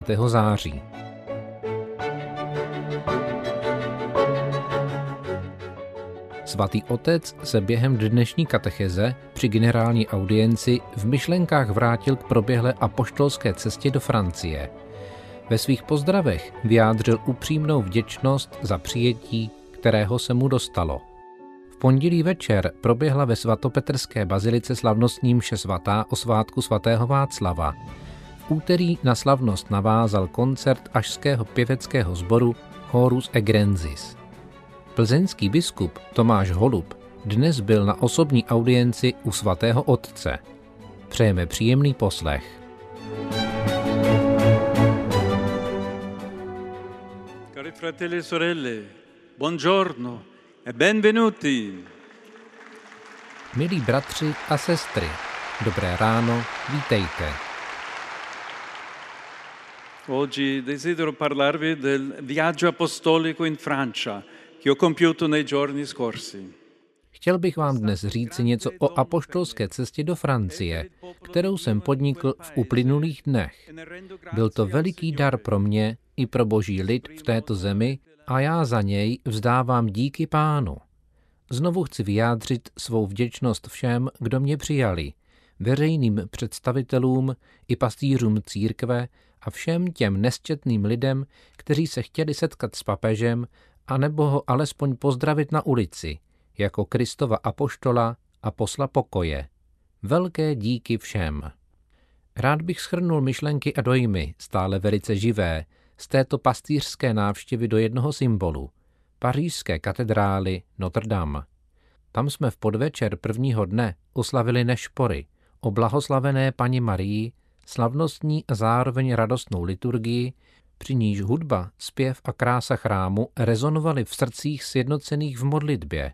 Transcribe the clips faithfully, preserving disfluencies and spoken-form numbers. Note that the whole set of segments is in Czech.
dvacátého září. Svatý otec se během dnešní katecheze při generální audienci v myšlenkách vrátil k proběhlé apoštolské cestě do Francie. Ve svých pozdravech vyjádřil upřímnou vděčnost za přijetí, kterého se mu dostalo. V pondělí večer proběhla ve svatopetrské bazilice slavnostní mše svatá o svátku svatého Václava. V úterý na slavnost navázal koncert ašského pěveckého sboru Chorus Egrensis. Plzeňský biskup Tomáš Holub dnes byl na osobní audienci u svatého otce. Přejeme příjemný poslech. Cari fratelli e sorelle, buongiorno e benvenuti. Milí bratři a sestry, dobré ráno, vítejte. Oggi desidero parlarvi del viaggio apostolico in Francia che ho compiuto nei giorni scorsi. Chtěl bych vám dnes říci něco o apoštolské cestě do Francie, kterou jsem podnikl v uplynulých dnech. Byl to veliký dar pro mě i pro boží lid v této zemi a já za něj vzdávám díky Pánu. Znovu chci vyjádřit svou vděčnost všem, kdo mě přijali, veřejným představitelům i pastýřům církve a všem těm nesčetným lidem, kteří se chtěli setkat s papežem a nebo ho alespoň pozdravit na ulici, jako Kristova apoštola a posla pokoje. Velké díky všem. Rád bych shrnul myšlenky a dojmy, stále velice živé, z této pastýřské návštěvy do jednoho symbolu, pařížské katedrály Notre Dame. Tam jsme v podvečer prvního dne oslavili nešpory o blahoslavené Panně Marii, slavnostní a zároveň radostnou liturgii, při níž hudba, zpěv a krása chrámu rezonovaly v srdcích sjednocených v modlitbě.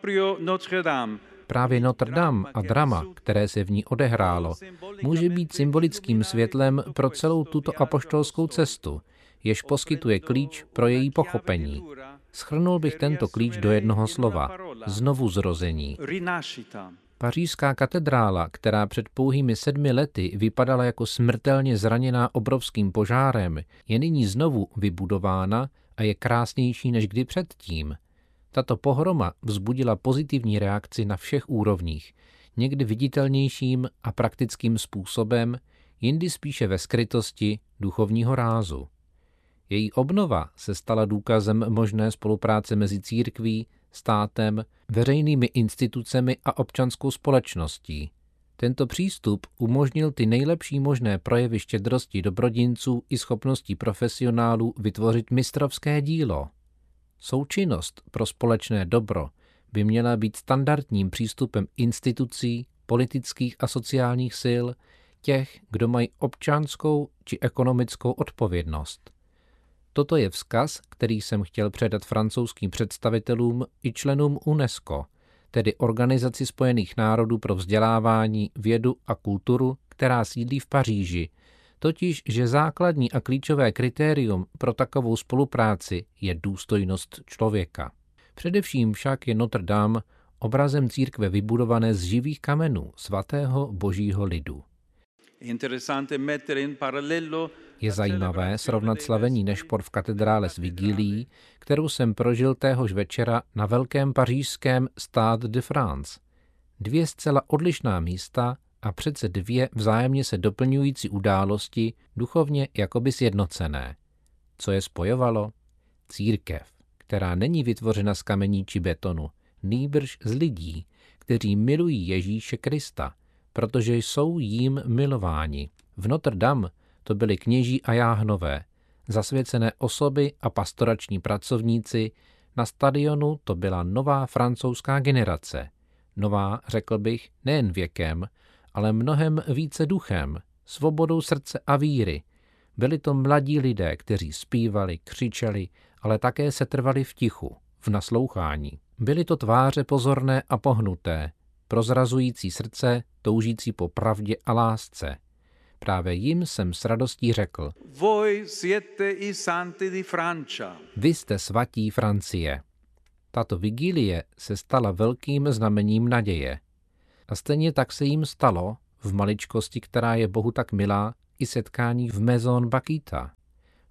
Právě Notre Dame a drama, které se v ní odehrálo, může být symbolickým světlem pro celou tuto apoštolskou cestu, jež poskytuje klíč pro její pochopení. Shrnul bych tento klíč do jednoho slova – znovuzrození. Pařížská katedrála, která před pouhými sedmi lety vypadala jako smrtelně zraněná obrovským požárem, je nyní znovu vybudována a je krásnější než kdy předtím. Tato pohroma vzbudila pozitivní reakci na všech úrovních, někdy viditelnějším a praktickým způsobem, jindy spíše ve skrytosti duchovního rázu. Její obnova se stala důkazem možné spolupráce mezi církví, státem, veřejnými institucemi a občanskou společností. Tento přístup umožnil ty nejlepší možné projevy štědrosti dobrodinců i schopností profesionálů vytvořit mistrovské dílo. Součinnost pro společné dobro by měla být standardním přístupem institucí, politických a sociálních sil, těch, kdo mají občanskou či ekonomickou odpovědnost. Toto je vzkaz, který jsem chtěl předat francouzským představitelům i členům UNESCO, tedy Organizaci spojených národů pro vzdělávání, vědu a kulturu, která sídlí v Paříži, totiž, že základní a klíčové kritérium pro takovou spolupráci je důstojnost člověka. Především však je Notre Dame obrazem církve vybudované z živých kamenů svatého božího lidu. Je zajímavé srovnat slavení nešpor v katedrále s vigílií, kterou jsem prožil téhož večera na velkém pařížském Stade de France. Dvě zcela odlišná místa a přece dvě vzájemně se doplňující události, duchovně jakoby sjednocené. Co je spojovalo? Církev, která není vytvořena z kamení či betonu, nýbrž z lidí, kteří milují Ježíše Krista, protože jsou jím milováni. V Notre Dame to byli kněží a jáhnové, zasvěcené osoby a pastorační pracovníci, na stadionu to byla nová francouzská generace. Nová, řekl bych, nejen věkem, ale mnohem více duchem, svobodou srdce a víry. Byli to mladí lidé, kteří zpívali, křičeli, ale také se trvali v tichu, v naslouchání. Byly to tváře pozorné a pohnuté, prozrazující srdce, toužící po pravdě a lásce. Právě jim jsem s radostí řekl: Voi siete i santi di Francia. Vy jste svatí Francie. Tato vigílie se stala velkým znamením naděje. A stejně tak se jim stalo, v maličkosti, která je Bohu tak milá, i setkání v Maison Bakita,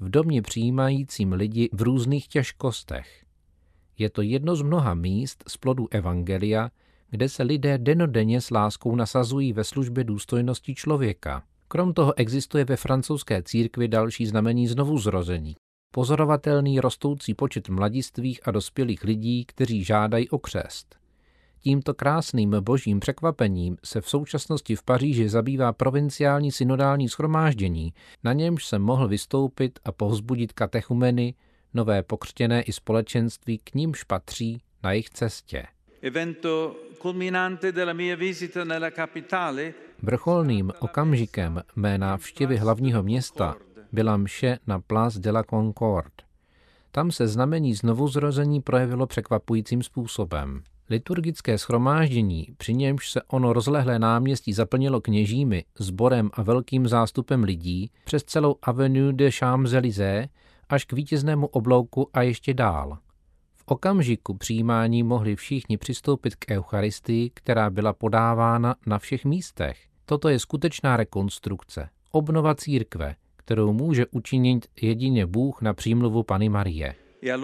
v domě přijímajícím lidi v různých těžkostech. Je to jedno z mnoha míst z plodu evangelia, kde se lidé dennodenně s láskou nasazují ve službě důstojnosti člověka. Krom toho existuje ve francouzské církvi další znamení znovuzrození. Pozorovatelný rostoucí počet mladistvých a dospělých lidí, kteří žádají o křest. Tímto krásným božím překvapením se v současnosti v Paříži zabývá provinciální synodální shromáždění, na němž se mohl vystoupit a povzbudit katechumeny, nové pokřtěné i společenství, k nímž patří na jejich cestě. Vrcholným okamžikem mé návštěvy hlavního města byla mše na Place de la Concorde. Tam se znamení znovuzrození projevilo překvapujícím způsobem. Liturgické shromáždění, při němž se ono rozlehlé náměstí zaplnilo kněžími, sborem a velkým zástupem lidí, přes celou Avenue de Champs-Élysées až k vítěznému oblouku a ještě dál. V okamžiku přijímání mohli všichni přistoupit k eucharistii, která byla podávána na všech místech. Toto je skutečná rekonstrukce, obnova církve, kterou může učinit jedině Bůh na přímluvu Panny Marie.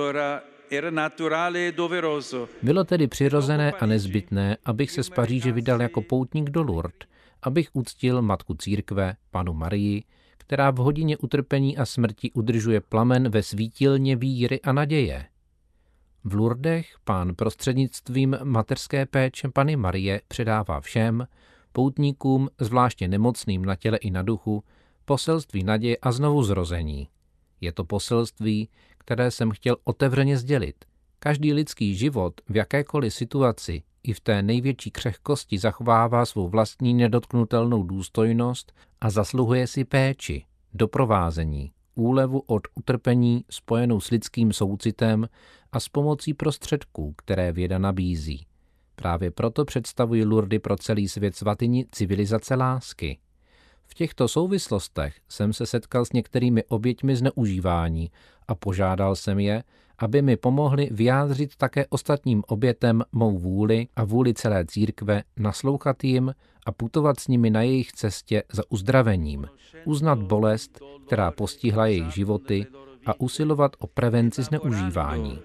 Bylo tedy přirozené a nezbytné, abych se z Paříže vydal jako poutník do Lourdes, abych uctil matku církve, Pannu Marii, která v hodině utrpení a smrti udržuje plamen ve svítilně víry a naděje. V Lourdech Pán prostřednictvím mateřské péče Panny Marie předává všem, poutníkům, zvláště nemocným na těle i na duchu, poselství naděje a znovuzrození. Je to poselství, které jsem chtěl otevřeně sdělit. Každý lidský život v jakékoliv situaci i v té největší křehkosti zachovává svou vlastní nedotknutelnou důstojnost a zasluhuje si péči, doprovázení, úlevu od utrpení spojenou s lidským soucitem a s pomocí prostředků, které věda nabízí. Právě proto představují Lourdes pro celý svět svatyni civilizace lásky. V těchto souvislostech jsem se setkal s některými oběťmi zneužívání a požádal jsem je, aby mi pomohli vyjádřit také ostatním obětem mou vůli a vůli celé církve, naslouchat jim a putovat s nimi na jejich cestě za uzdravením, uznat bolest, která postihla jejich životy a usilovat o prevenci zneužívání.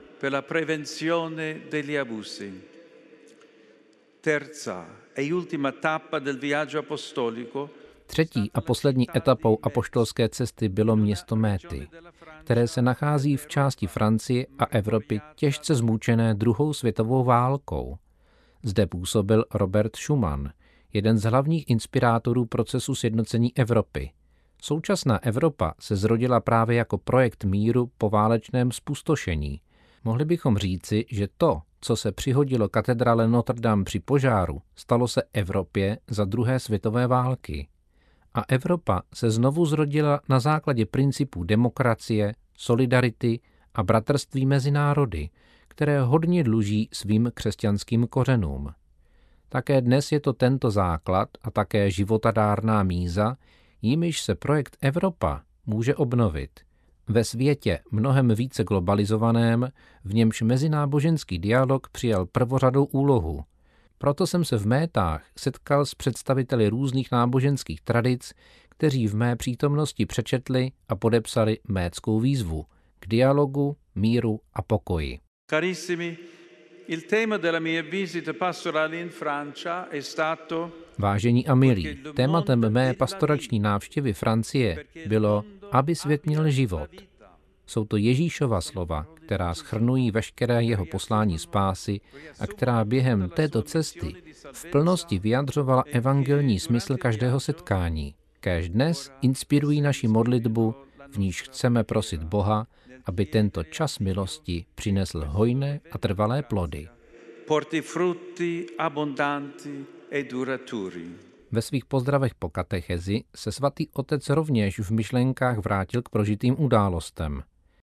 Třetí a poslední etapou apoštolské cesty bylo město Méty, které se nachází v části Francie a Evropy těžce zmučené druhou světovou válkou. Zde působil Robert Schuman, jeden z hlavních inspirátorů procesu sjednocení Evropy. Současná Evropa se zrodila právě jako projekt míru po válečném zpustošení. Mohli bychom říci, že to, co se přihodilo katedrále Notre Dame při požáru, stalo se Evropě za druhé světové války. A Evropa se znovu zrodila na základě principů demokracie, solidarity a bratrství mezi národy, které hodně dluží svým křesťanským kořenům. Také dnes je to tento základ a také životadárná míza, jimiž se projekt Evropa může obnovit. Ve světě mnohem více globalizovaném, v němž mezináboženský dialog přijal prvořadou úlohu. Proto jsem se v Métách setkal s představiteli různých náboženských tradic, kteří v mé přítomnosti přečetli a podepsali métskou výzvu k dialogu, míru a pokoji. Carissimi, il tema della mia visita pastorale in Francia è stato... Vážení a milí, tématem mé pastorační návštěvy Francie bylo, aby svět měl život. Jsou to Ježíšova slova, která shrnují veškeré jeho poslání spásy a která během této cesty v plnosti vyjadřovala evangelní smysl každého setkání. Kéž dnes inspirují naši modlitbu, v níž chceme prosit Boha, aby tento čas milosti přinesl hojné a trvalé plody. Porti frutti abbondanti e duraturi. Ve svých pozdravech po katechezi se svatý otec rovněž v myšlenkách vrátil k prožitým událostem.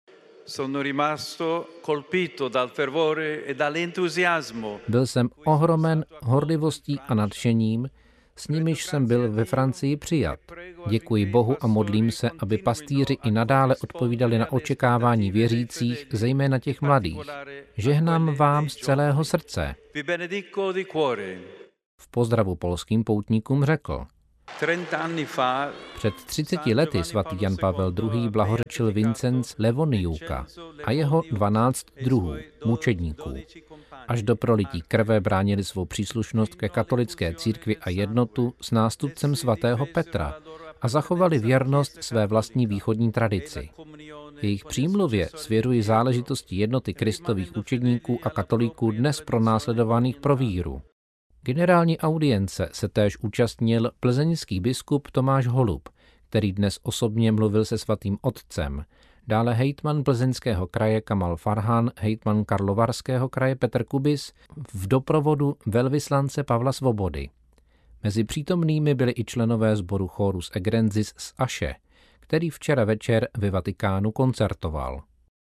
Sono rimasto colpito dal fervore e dall'entusiasmo. Byl jsem ohromen horlivostí a nadšením, s nimiž jsem byl ve Francii přijat. Děkuji Bohu a modlím se, aby pastýři i nadále odpovídali na očekávání věřících, zejména těch mladých. Žehnám vám z celého srdce. V pozdravu polským poutníkům řekl: Před třiceti lety svatý Jan Pavel druhý. blahořečil Vincenc Levoniuka a jeho dvanáct druhů, mučedníků. Až do prolití krve bránili svou příslušnost ke katolické církvi a jednotu s nástupcem svatého Petra a zachovali věrnost své vlastní východní tradici. Jejich přímluvě svěřují záležitosti jednoty Kristových učedníků a katolíků dnes pronásledovaných pro víru. Generální audience se též účastnil plzeňský biskup Tomáš Holub, který dnes osobně mluvil se svatým otcem, dále hejtman Plzeňského kraje Kamal Farhan, hejtman Karlovarského kraje Petr Kubis v doprovodu velvyslance Pavla Svobody. Mezi přítomnými byli i členové sboru Chorus Egrensis z Aše, který včera večer ve Vatikánu koncertoval.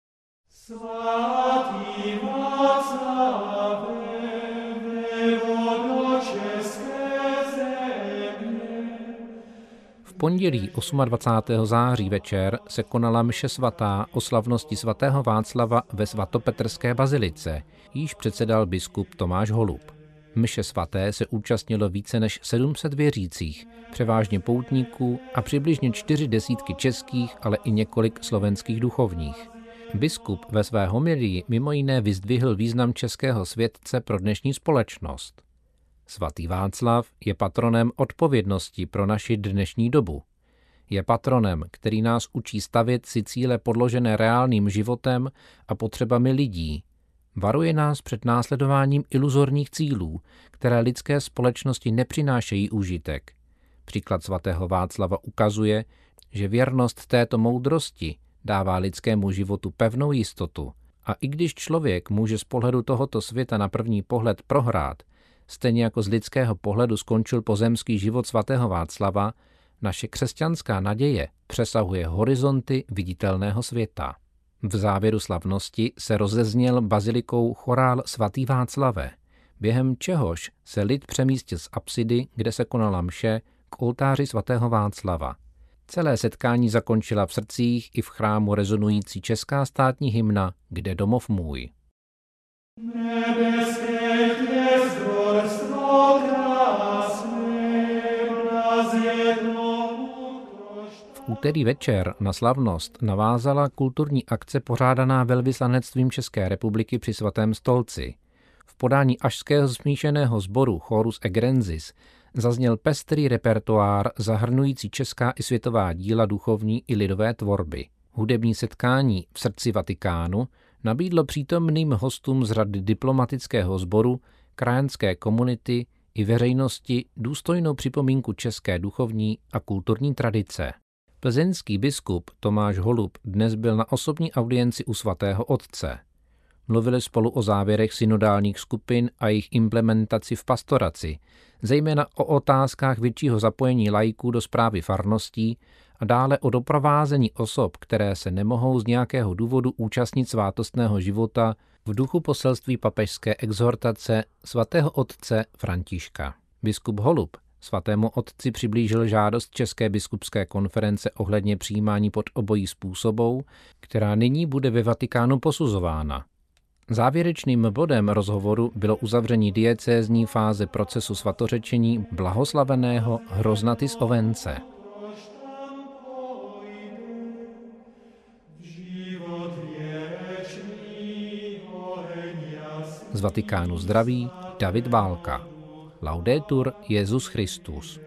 Svatý Václave, v pondělí dvacátého osmého září večer se konala mše svatá o slavnosti svatého Václava ve svatopetrské bazilice, jíž předsedal biskup Tomáš Holub. Mše svaté se účastnilo více než sedm set věřících, převážně poutníků a přibližně čtyři desítky českých, ale i několik slovenských duchovních. Biskup ve své homilii mimo jiné vyzdvihl význam českého světce pro dnešní společnost. Svatý Václav je patronem odpovědnosti pro naši dnešní dobu. Je patronem, který nás učí stavět si cíle podložené reálným životem a potřebami lidí. Varuje nás před následováním iluzorních cílů, které lidské společnosti nepřinášejí užitek. Příklad svatého Václava ukazuje, že věrnost této moudrosti dává lidskému životu pevnou jistotu. A i když člověk může z pohledu tohoto světa na první pohled prohrát, stejně jako z lidského pohledu skončil pozemský život svatého Václava, naše křesťanská naděje přesahuje horizonty viditelného světa. V závěru slavnosti se rozezněl bazilikou chorál Svatý Václave, během čehož se lid přemístil z apsidy, kde se konala mše, k oltáři svatého Václava. Celé setkání zakončila v srdcích i v chrámu rezonující česká státní hymna Kde domov můj. Nebeské hvězdo, v úterý večer na slavnost navázala kulturní akce pořádaná velvyslanectvím České republiky při Svatém stolci. V podání ašského smíšeného sboru Chorus Egrensis zazněl pestrý repertoár zahrnující česká i světová díla duchovní i lidové tvorby. Hudební setkání v srdci Vatikánu nabídlo přítomným hostům z řady diplomatického sboru, krajanské komunity i veřejnosti důstojnou připomínku české duchovní a kulturní tradice. Plzeňský biskup Tomáš Holub dnes byl na osobní audienci u svatého otce. Mluvili spolu o závěrech synodálních skupin a jejich implementaci v pastoraci, zejména o otázkách většího zapojení laiků do správy farností a dále o doprovázení osob, které se nemohou z nějakého důvodu účastnit svátostného života v duchu poselství papežské exhortace svatého otce Františka. Biskup Holub svatému otci přiblížil žádost České biskupské konference ohledně přijímání pod obojí způsobou, která nyní bude ve Vatikánu posuzována. Závěrečným bodem rozhovoru bylo uzavření diecézní fáze procesu svatořečení blahoslaveného Hroznatis Ovence. Z Vatikánu zdraví David Bálka. Laudetur Jesus Christus.